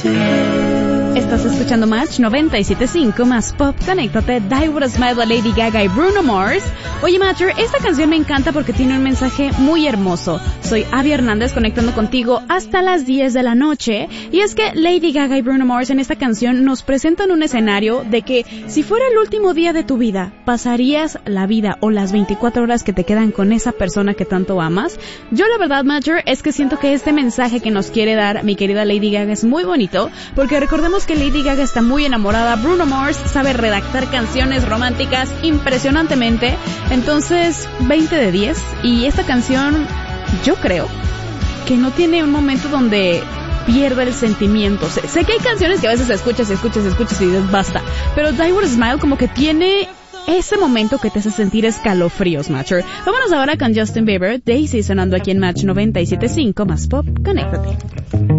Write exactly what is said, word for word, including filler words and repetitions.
Estás escuchando Match noventa y siete punto cinco más Pop. Conéctate, Die With A Smile de Lady Gaga y Bruno Mars. Oye, Matcher, esta canción me encanta porque tiene un mensaje muy hermoso. Soy Abby Hernández conectando contigo hasta las diez de la noche. Y es que Lady Gaga y Bruno Mars en esta canción nos presentan un escenario de que si fuera el último día de tu vida, pasarías la vida o las veinticuatro horas que te quedan con esa persona que tanto amas. Yo la verdad, Matcher, es que siento que este mensaje que nos quiere dar mi querida Lady Gaga es muy bonito, porque recordemos que Lady Gaga está muy enamorada, Bruno Mars sabe redactar canciones románticas impresionantemente, entonces veinte de diez, y esta canción yo creo que no tiene un momento donde pierda el sentimiento. Sé, sé que hay canciones que a veces escuchas, escuchas, escuchas y dices basta, pero Die With A Smile como que tiene ese momento que te hace sentir escalofríos, Matcher. Vámonos ahora con Justin Bieber, Daisy sonando aquí en Match noventa y siete punto cinco más Pop. Conéctate.